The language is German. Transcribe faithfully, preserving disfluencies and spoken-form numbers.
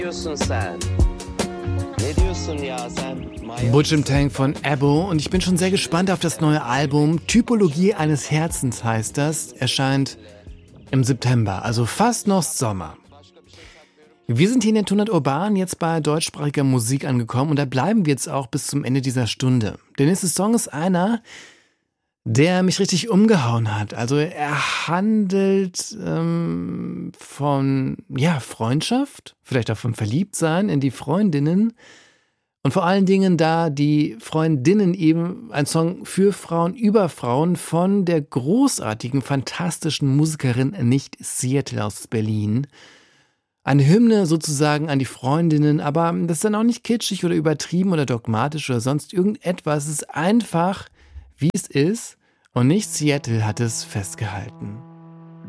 diyorsun sen? Ne diyorsun ya sen? Butchum Tank von Abo und ich bin schon sehr gespannt auf das neue Album. Typologie eines Herzens heißt das, erscheint im September, also fast noch Sommer. Wir sind hier in der hundert Urban jetzt bei deutschsprachiger Musik angekommen und da bleiben wir jetzt auch bis zum Ende dieser Stunde. Der nächste Song ist einer, der mich richtig umgehauen hat. Also er handelt ähm, von ja, Freundschaft, vielleicht auch vom Verliebtsein in die Freundinnen und vor allen Dingen da die Freundinnen eben ein Song für Frauen, über Frauen von der großartigen, fantastischen Musikerin Nicht Seattle aus Berlin. Eine Hymne sozusagen an die Freundinnen, aber das ist dann auch nicht kitschig oder übertrieben oder dogmatisch oder sonst irgendetwas. Es ist einfach, wie es ist und Nicht Seattle hat es festgehalten.